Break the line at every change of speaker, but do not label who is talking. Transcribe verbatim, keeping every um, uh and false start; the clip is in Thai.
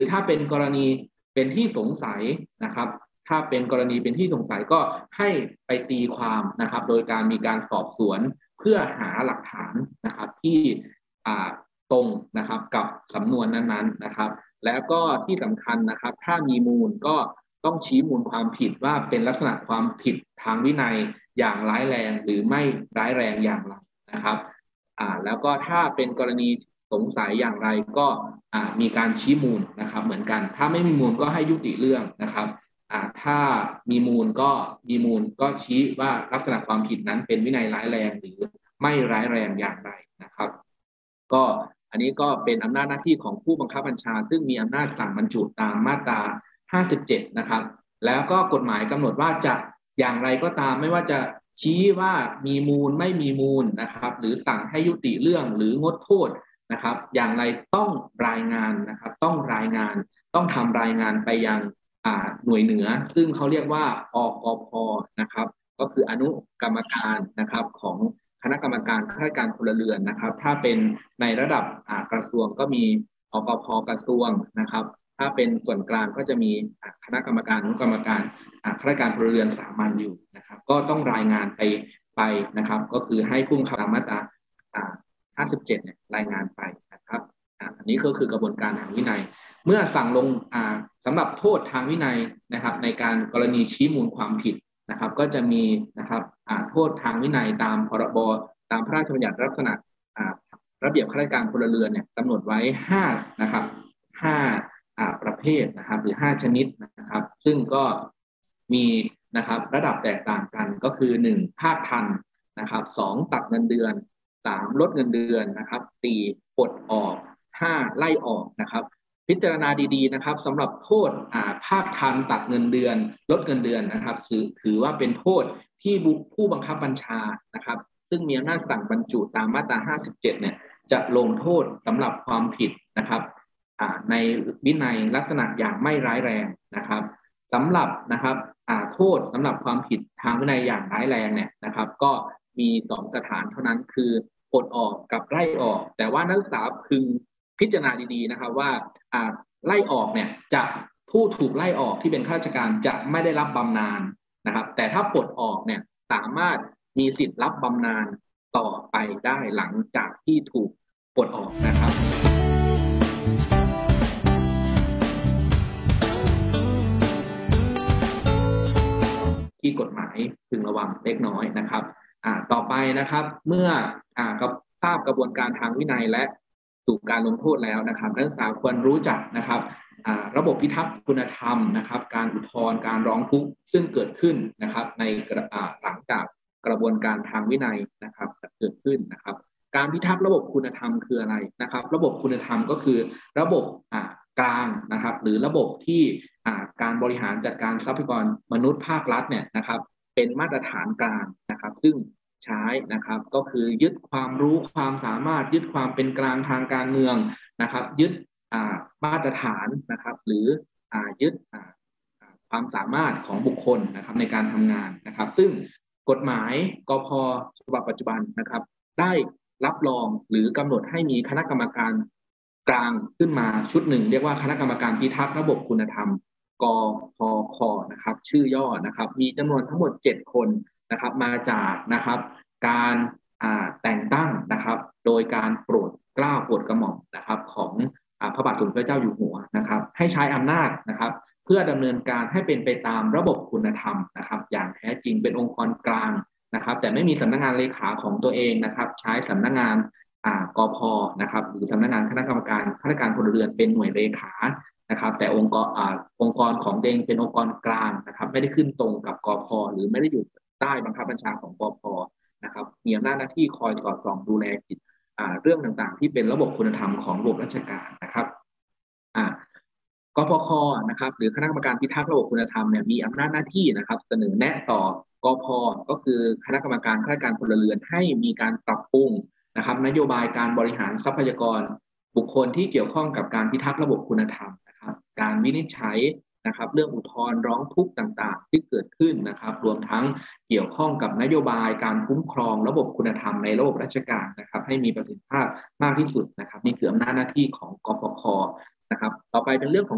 รือถ้าเป็นกรณีเป็นที่สงสัยนะครับถ้าเป็นกรณีเป็นที่สงสัยก็ให้ไปตีความนะครับโดยการมีการสอบสวนเพื่อหาหลักฐานนะครับที่ตรงนะครับกับสำนวนนั้นๆนะครับแล้วก็ที่สำคัญนะครับถ้ามีมูลก็ต้องชี้มูลความผิดว่าเป็นลักษณะความผิดทางวินัยอย่างร้ายแรงหรือไม่ร้ายแรงอย่างไรนะครับอ่าแล้วก็ถ้าเป็นกรณีสงสัยอย่างไรก็อ่ามีการชี้มูลนะครับเหมือนกันถ้าไม่มีมูลก็ให้ยุติเรื่องนะครับอ่าถ้ามีมูลก็มีมูลก็ชี้ว่าลักษณะความผิดนั้นเป็นวินัยร้ายแรงหรือไม่ร้ายแรงอย่างไรนะครับก็อันนี้ก็เป็นอำนาจหน้าที่ของผู้บังคับบัญชาซึ่งมีอำนาจสั่งบรรจุตามมาตราห้าสิบเจ็ดนะครับแล้วก็กฎหมายกำหนดว่าจะอย่างไรก็ตามไม่ว่าจะชี้ว่ามีมูลไม่มีมูลนะครับหรือสั่งให้ยุติเรื่องหรืองดโทษนะครับอย่างไรต้องรายงานนะครับต้องรายงานต้องทำรายงานไปยังหน่วยเหนือซึ่งเขาเรียกว่าอกพ.นะครับก็คืออนุกรรมการนะครับของคณะกรรมการข้าราชการพลเรือนนะครับถ้าเป็นในระดับกระทรวงก็มีอกพ.กระทรวงนะครับถ้าเป็นส่วนกลางก็จะมีคณะกรรมการอนุกรรมการข้าราชการพลเรือนสามัญอยู่นะครับก็ต้องรายงานไปไปนะครับก็คือให้ผู้บังคับมาตราห้าสิบเจ็ดเนี่ยรายงานไปนะครับอันนี้ก็คือกระบวนการทางวินัยเมื่อสั่งลงสำหรับโทษทางวินัยนะครับในการกรณีชี้มูลความผิดนะครับก็จะมีนะครับโทษทางวินัยตามพรบตามพระราชบัญญัติลักษณะระเบียบข้าราชการพลเรือนเนี่ยกำหนดไว้ห้านะครับห้าประเภทนะครับหรือห้าชนิดนะครับซึ่งก็มีนะครับระดับแตกต่างกันก็คือหนึ่งภาคทันนะครับสองตัดเงินเดือนสามลดเงินเดือนนะครับสี่ปลดออกห้าไล่ออกนะครับพิจารณาดีๆนะครับสำหรับโทษภาคทันตัดเงินเดือนลดเงินเดือนนะครับถือว่าเป็นโทษที่ผู้บังคับบัญชานะครับซึ่งมีอำนาจสั่งบรรจุตามมาตราห้าสิบเจ็ดเนี่ยจะลงโทษสำหรับความผิดนะครับในวินัยลักษณะอย่างไม่ร้ายแรงนะครับสำหรับนะครับโทษสำหรับความผิดทางวินัยอย่างร้ายแรงเนี่ยนะครับก็มีสองสถานเท่านั้นคือปลดออกกับไล่ออกแต่ว่านักศึกษาพึงพิจารณาดีๆนะครับว่าไล่ออกเนี่ยจะผู้ถูกไล่ออกที่เป็นข้าราชการจะไม่ได้รับบำนาญนะครับแต่ถ้าปลดออกเนี่ยสามารถมีสิทธิ์รับบำนาญต่อไปได้หลังจากที่ถูกปลดออกนะครับที่กฎหมายพึงระวังเล็กน้อยนะครับอ่าต่อไปนะครับเมื่ออ่ากับทราบกระบวนการทางวินัยและสู่การลงโทษแล้วนะครับนักศึกษาควรรู้จักนะครับอ่าระบบพิทักษ์คุณธรรมนะครับการอุทธรณ์การร้องทุกข์ซึ่งเกิดขึ้นนะครับในอ่าหลังจากกระบวนการทางวินัยนะครับเกิดขึ้นนะครับการพิทักษ์ระบบคุณธรรมคืออะไรนะครับระบบคุณธรรมก็คือระบบอ่ากลางนะครับหรือระบบที่การบริหารจัดการทรัพยากรมนุษย์ภาครัฐเนี่ยนะครับเป็นมาตรฐานกลางนะครับซึ่งใช้นะครับก็คือยึดความรู้ความสามารถยึดความเป็นกลางทางการเมืองนะครับยึดมาตรฐานนะครับหรือยึดความสามารถของบุคคลนะครับในการทำงานนะครับซึ่งกฎหมายกพ.ฉบับปัจจุบันนะครับได้รับรองหรือกำหนดให้มีคณะกรรมการกลางขึ้นมาชุดหนึ่งเรียกว่าคณะกรรมการพิทักษ์ระบบคุณธรรมกพค.นะครับชื่อย่อนะครับมีจำนวนทั้งหมดเจ็ดคนนะครับมาจากนะครับการแต่งตั้งนะครับโดยการโปรดเกล้าโปรดกระหม่อมนะครับของพระบาทสมเด็จพระเจ้าอยู่หัวนะครับให้ใช้อำนาจนะครับเพื่อดำเนินการให้เป็นไปตามระบบคุณธรรมนะครับอย่างแท้จริงเป็นองค์กรกลางนะครับแต่ไม่มีสำนักงานเลขาของตัวเองนะครับใช้สำนักงานกพ.นะครับหรือสำนักงานคณะกรรมการข้าราชการพลเรือนเป็นหน่วยเลขานะครับแต่องค์กรองค์กรของเองเป็นองค์กรกลางนะครับไม่ได้ขึ้นตรงกับกพ.หรือไม่ได้อยู่ใต้บังคับบัญชาของกพ.นะครับมีอำนาจหน้าที่คอยสอดส่องดูแลกิจเรื่องต่างๆที่เป็นระบบคุณธรรมของระบบราชการนะครับกพค.นะครับหรือคณะกรรมการพิทักษ์ระบบคุณธรรมเนี่ยมีอำนาจหน้าที่นะครับเสนอแนะต่อกพ.ก็คือคณะกรรมการข้าราชการพลเรือนให้มีการปรับปรุงนะครับนโยบายการบริหารทรัพยากรบุคคลที่เกี่ยวข้องกับการพิทักษ์ระบบคุณธรรมนะครับการวินิจฉัยนะครับเรื่องอุทธรณ์ร้องทุกข์ต่างๆที่เกิดขึ้นนะครับรวมทั้งเกี่ยวข้องกับนโยบายการคุ้มครองระบบคุณธรรมในระบบราชการนะครับให้มีประสิทธิภาพมากที่สุดนะครับนี่คืออำนาจหน้าที่ของกพค.นะครับต่อไปเป็นเรื่องของ